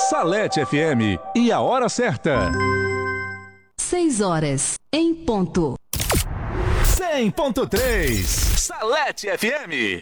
Salete FM e a hora certa. 6 horas, em ponto. 100.3 Salete FM.